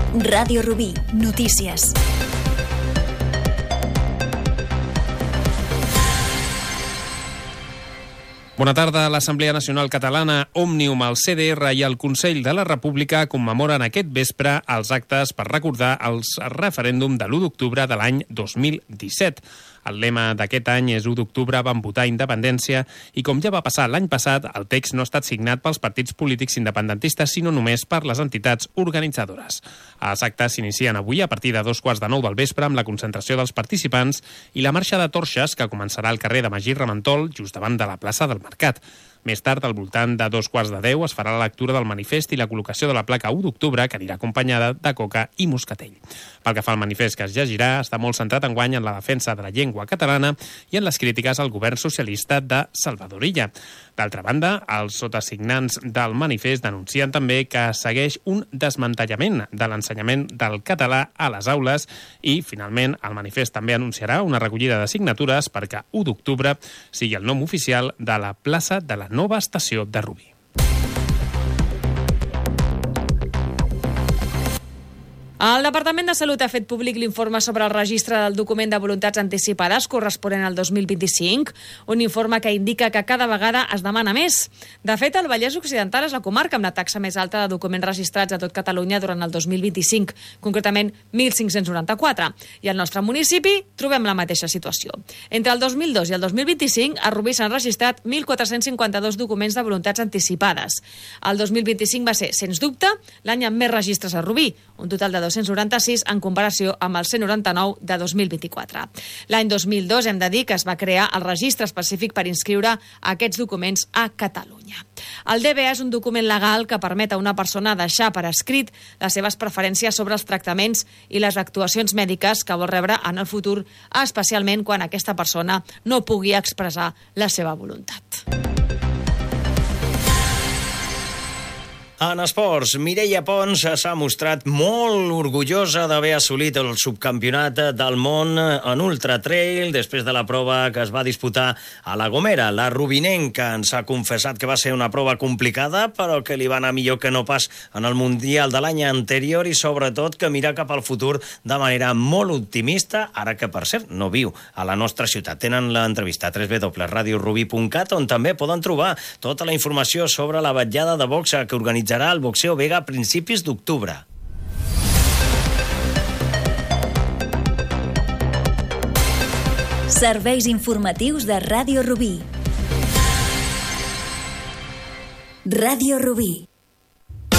Ràdio Rubí, notícies. Bona tarda. L'Assemblea Nacional Catalana, Òmnium, el CDR i el Consell de la República commemoren aquest vespre els actes per recordar el referèndum de l'1 d'octubre de l'any 2017. El lema d'aquest any és 1 d'octubre vam votar independència i, com ja va passar l'any passat, el text no ha estat signat pels partits polítics independentistes, sinó només per les entitats organitzadores. Els actes s'inicien avui a partir de 2:15 del vespre amb la concentració dels participants i la marxa de torxes que començarà al carrer de Magí Ramentol, just davant de la plaça del Mercat. Més tard, al voltant de 2:15, es farà la lectura del manifest i la col·locació de la placa 1 d'octubre, que anirà acompanyada de coca i moscatell. Pel que fa al manifest que es llegirà, està molt centrat enguany en la defensa de la llengua catalana i en les crítiques al govern socialista de Salvador Illa. D'altra banda, els sotasignants del manifest denuncien també que segueix un desmantellament de l'ensenyament del català a les aules i, finalment, el manifest també anunciarà una recollida de signatures perquè 1 d'octubre sigui el nom oficial de la plaça de la nova estació de Rubí. El Departament de Salut ha fet públic l'informe sobre el registre del document de voluntats anticipades corresponent al 2025, un informe que indica que cada vegada es demana més. De fet, el Vallès Occidental és la comarca amb la taxa més alta de documents registrats a tot Catalunya durant el 2025, concretament 1.594, i al nostre municipi trobem la mateixa situació. Entre el 2002 i el 2025, a Rubí s'han registrat 1.452 documents de voluntats anticipades. El 2025 va ser, sens dubte, l'any amb més registres a Rubí, un total de 296 en comparació amb el 199 de 2024. L'any 2002 hem de dir que es va crear el registre específic per inscriure aquests documents a Catalunya. El DBA és un document legal que permet a una persona deixar per escrit les seves preferències sobre els tractaments i les actuacions mèdiques que vol rebre en el futur, especialment quan aquesta persona no pugui expressar la seva voluntat. En esports, Mireia Pons s'ha mostrat molt orgullosa d'haver assolit el subcampionat del món en ultratrail després de la prova que es va disputar a La Gomera. La rubinenca ens ha confessat que va ser una prova complicada, però que li va anar millor que no pas en el Mundial de l'any anterior i sobretot que mira cap al futur de manera molt optimista, ara que per cert no viu a la nostra ciutat. Tenen l'entrevista a www.radiorubí.cat, on també poden trobar tota la informació sobre la vetllada de boxa que organitza el Boxeo Vega a principis d'octubre. Serveis informatius de Ràdio Rubí. Ràdio Rubí.